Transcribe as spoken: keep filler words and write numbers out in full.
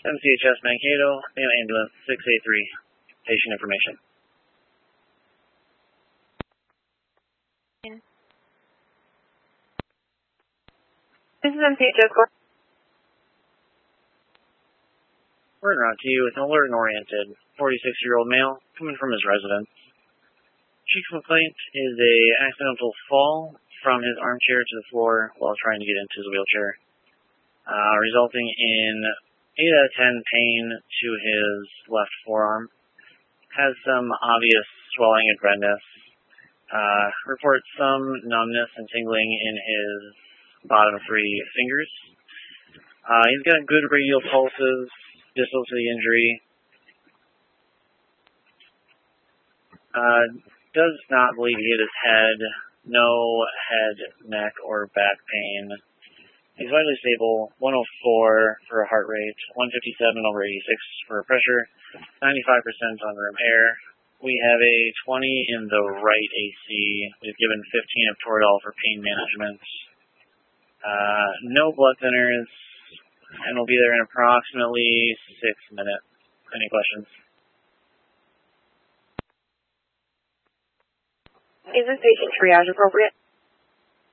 M C H S Mankato, Mail Ambulance six eight three. Patient information. This is M C H S. We're on to you with an alert and oriented forty-six-year-old male coming from his residence. Chief complaint is a accidental fall from his armchair to the floor while trying to get into his wheelchair, uh, resulting in eight out of ten pain to his left forearm. Has some obvious swelling and redness. Uh, reports some numbness and tingling in his bottom three fingers. Uh, he's got good radial pulses, distal to the injury. Uh, does not believe he hit his head. No head, neck, or back pain. He's vitally stable. one oh four for a heart rate, one fifty-seven over eighty-six for pressure, ninety-five percent on room air. We have a twenty in the right A C. We've given fifteen of Toradol for pain management. Uh, no blood thinners, and we'll be there in approximately six minutes. Any questions? Is this patient triage appropriate?